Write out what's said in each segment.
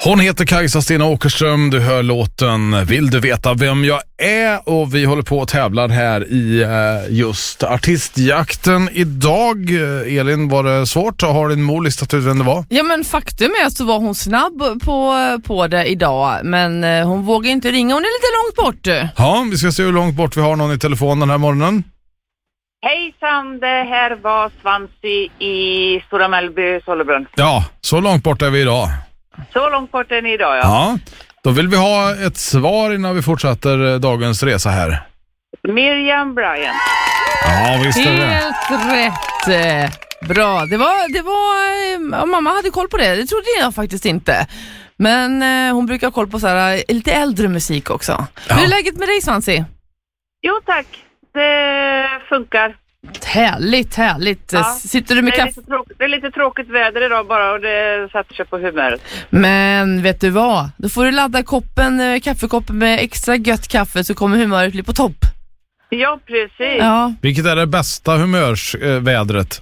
Hon heter Kajsa Stina Åkerström, du hör låten Vill du veta vem jag är? Och vi håller på att tävla här i just artistjakten idag. Elin, var det svårt? Har din mor listat ut vem det var? Ja, men faktum är att så var hon snabb på det idag. Men hon vågar inte ringa, hon är lite långt bort. Ja, vi ska se hur långt bort vi har någon i telefon den här morgonen. Hejsan, det här var Svansi i Stora Mellby, Sollebrunn. Ja, så långt bort är vi idag. Så långt bort är ni idag, ja. Ja, då vill vi ha ett svar innan vi fortsätter dagens resa här. Miriam Bryant. Ja, visst är det. Helt rätt. Bra, det var mamma hade koll på det. Det trodde jag faktiskt inte. Men hon brukar ha koll på så här, lite äldre musik också. Ja. Hur är läget med dig, Svansi? Jo, tack. Det funkar. Härligt. Ja. Sitter du med kaffe? Det är lite tråkigt väder idag bara och det sätter sig på humöret. Men vet du vad? Då får du ladda kaffekoppen med extra gött kaffe så kommer humöret bli på topp. Ja, precis. Ja. Vilket är det bästa humörsvädret?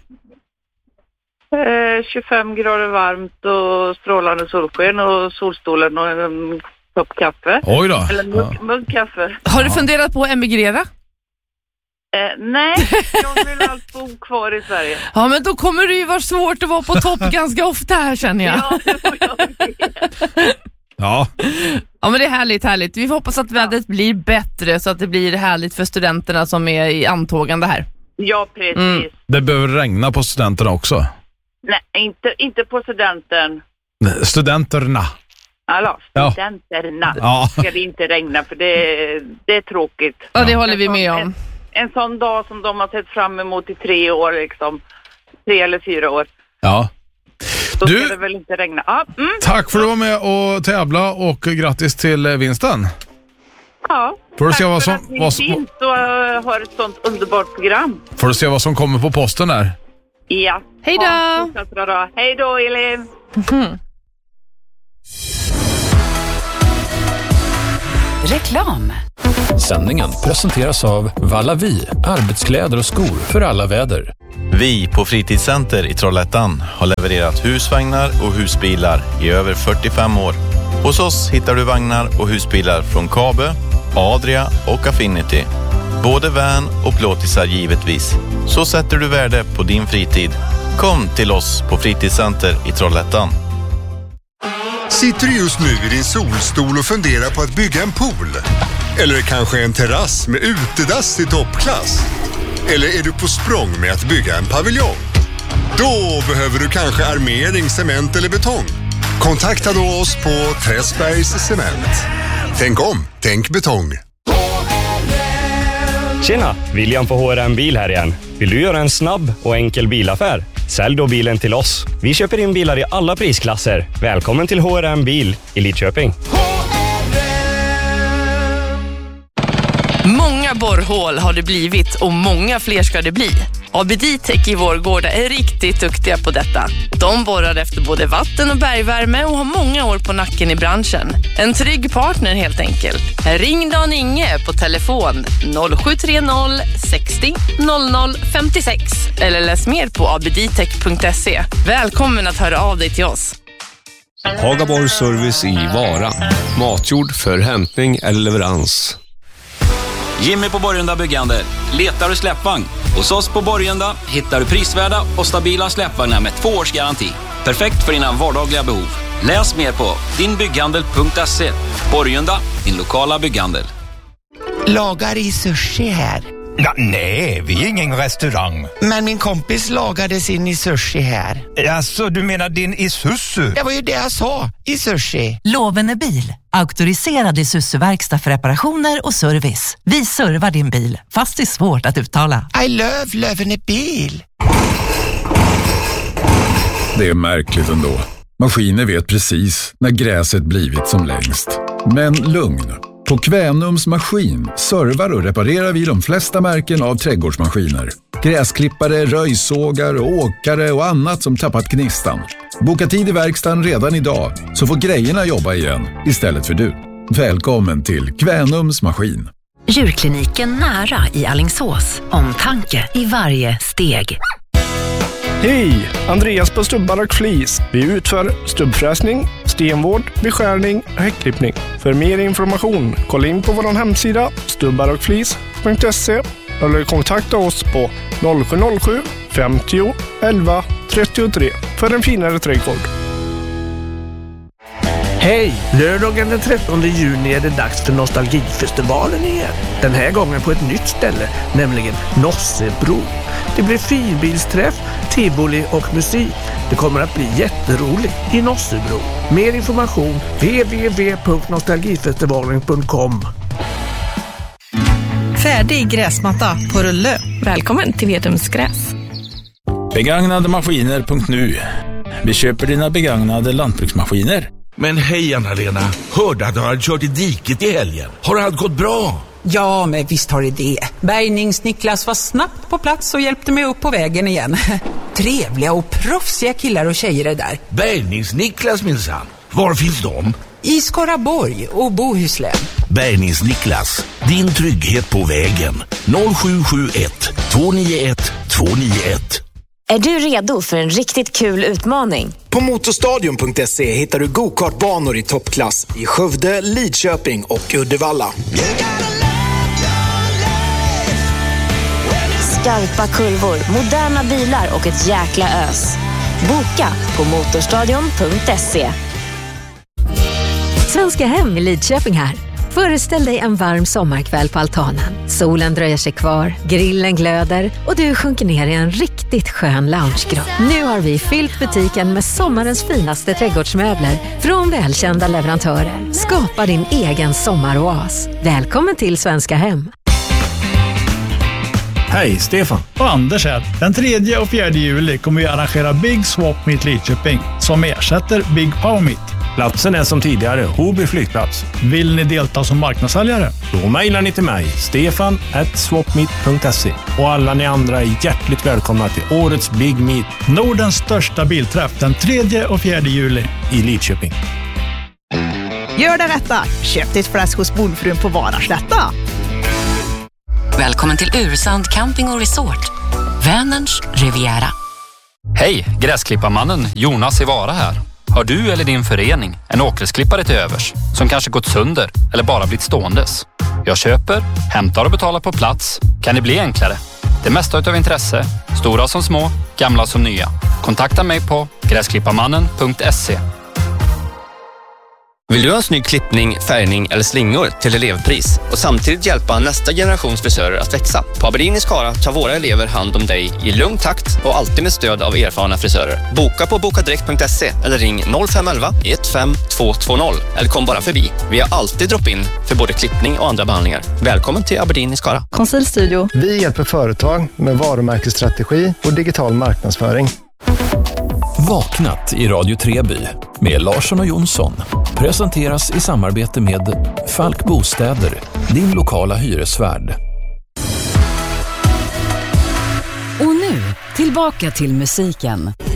25 grader varmt och strålande solsken och solstolen och en kopp kaffe. Oj då. Eller muggkaffe. Har du funderat på att emigrera? Nej, jag vill allt bo kvar i Sverige. Ja, men då kommer det ju vara svårt att vara på topp ganska ofta här, känner jag. Ja, det får jag vet. Ja. Ja, men det är härligt. Vi får hoppas att vädret blir bättre så att det blir härligt för studenterna som är i antågande här. Ja, precis. Det behöver regna på studenterna också. Nej, inte på studenten. Studenterna. Alltså, studenterna. Ja. Ska det inte regna för det är tråkigt. Ja, det håller vi med om. En sån dag som de har sett fram emot i 3 år liksom. 3 eller 4 år. Ja. Då ska det väl inte regna. Tack för att du var med och tävla och grattis till vinsten. Ja. Får du se vad som har ett sånt underbart program. Får du se vad som kommer på posten där. Ja. Hej då. Hej då, Elin. Reklam. Sändningen presenteras av Vallavi, arbetskläder och skor för alla väder. Vi på Fritidscenter i Trollhättan har levererat husvagnar och husbilar i över 45 år. Hos oss hittar du vagnar och husbilar från Kabe, Adria och Affinity. Både van och plåtisar givetvis. Så sätter du värde på din fritid. Kom till oss på Fritidscenter i Trollhättan. Sitter du just nu i din solstol och funderar på att bygga en pool? Eller kanske en terrass med utedass i toppklass? Eller är du på språng med att bygga en paviljong? Då behöver du kanske armering, cement eller betong. Kontakta då oss på Träsbergs Cement. Tänk om, tänk betong. Tjena, William på HRM Bil här igen. Vill du göra en snabb och enkel bilaffär? Sälj då bilen till oss. Vi köper in bilar i alla prisklasser. Välkommen till HRM Bil i Lidköping. Många borrhål har det blivit och många fler ska det bli. ABD-Tech i Vårgårda är riktigt duktiga på detta. De borrar efter både vatten- och bergvärme och har många år på nacken i branschen. En trygg partner helt enkelt. Ring Dan Inge på telefon 0730 60 00 56 eller läs mer på abdtech.se. Välkommen att höra av dig till oss. Hagaborg Service i Vara. Matjord för hämtning eller leverans. Jimmy på Borgenda Byggande. Letar du släppvagn? Hos oss på Borgenda hittar du prisvärda och stabila släppvagnar med 2 års garanti. Perfekt för dina vardagliga behov. Läs mer på dinbygghandel.se. Borgenda, din lokala bygghandel. Lagar i sushi här. Ja, nej, vi är ingen restaurang. Men min kompis lagade sin i sushi här. Alltså, du menar din Isuzu? Det var ju det jag sa, i sushi. Lovene Bil, auktoriserad Isuzu-verkstad för reparationer och service. Vi servar din bil, fast det är svårt att uttala. I love Lovene Bil. Det är märkligt ändå. Maskiner vet precis när gräset blivit som längst. Men lugn. På Kvänums Maskin servar och reparerar vi de flesta märken av trädgårdsmaskiner. Gräsklippare, röjsågar, åkare och annat som tappat gnistan. Boka tid i verkstaden redan idag så får grejerna jobba igen istället för du. Välkommen till Kvänums Maskin. Djurkliniken nära i Alingsås. Omtanke i varje steg. Hej! Andreas på Stubbar och Flis. Vi utför stubbfräsning, stenvård, beskärning och häckklippning. För mer information, kolla in på vår hemsida stubbarochflis.se eller kontakta oss på 0707 50 11 33 för en finare trädgård. Hej! Lördagen den 13 juni är det dags för Nostalgifestivalen igen. Den här gången på ett nytt ställe, nämligen Nossebro. Det blir filbilsträff, tivoli och musik. Det kommer att bli jätteroligt i Nossebro. Mer information www.nostalgifestivalen.com. Färdig gräsmatta på rulle. Välkommen till Vedums gräs. Begagnademaskiner.nu. Vi köper dina begagnade lantbruksmaskiner. Men hej Anna-Lena, hörde att du hade kört i diket i helgen. Har allt gått bra? Ja, men visst har det. Bärgnings-Niklas var snabbt på plats och hjälpte mig upp på vägen igen. Trevliga och proffsiga killar och tjejer är där. Bärgnings-Niklas minsann. Var finns de? I Skaraborg och Bohuslän. Bärgnings-Niklas, din trygghet på vägen. 0771 291 291. Är du redo för en riktigt kul utmaning? På motorstadion.se hittar du go-kartbanor i toppklass i Skövde, Lidköping och Uddevalla. Skarpa kurvor, moderna bilar och ett jäkla ös. Boka på motorstadion.se. Svenska Hem i Lidköping här. Föreställ dig en varm sommarkväll på altanen. Solen dröjer sig kvar, grillen glöder och du sjunker ner i en riktigt skön loungegrott. Nu har vi fyllt butiken med sommarens finaste trädgårdsmöbler från välkända leverantörer. Skapa din egen sommaroas. Välkommen till Svenska Hem. Hej, Stefan. Och Anders här. Den 3 och 4 juli kommer vi arrangera Big Swap Meet Lidköping som ersätter Big Power Meet. Platsen är som tidigare, Hoby flygplats. Vill ni delta som marknadssäljare? Då mejlar ni till mig, stefan@swapmeet.se. Och alla ni andra är hjärtligt välkomna till årets Big Meet. Nordens största bilträff den 3 och 4 juli i Lidköping. Gör det rätta. Köp ditt fläsk hos Bondfrun på Varaslätta. Välkommen till Ursand Camping och Resort. Vänerns Riviera. Hej, gräsklipparmannen Jonas i Vara här. Har du eller din förening en åkersklippare till övers som kanske gått sönder eller bara blivit ståendes? Jag köper, hämtar och betalar på plats. Kan det bli enklare? Det mesta utav intresse, stora som små, gamla som nya. Kontakta mig på gräsklipparmannen.se. Vill du ha en snygg klippning, färgning eller slingor till elevpris och samtidigt hjälpa nästa generations frisörer att växa? På Aberdeen i Skara tar våra elever hand om dig i lugn takt och alltid med stöd av erfarna frisörer. Boka på bokadirekt.se eller ring 0511 15220 eller kom bara förbi. Vi har alltid drop-in för både klippning och andra behandlingar. Välkommen till Aberdeen i Skara. Konsultstudio. Vi hjälper företag med varumärkesstrategi och digital marknadsföring. Vaknat i Radio Treby med Larsson och Jonsson presenteras i samarbete med Falk Bostäder, din lokala hyresvärd. Och nu, tillbaka till musiken.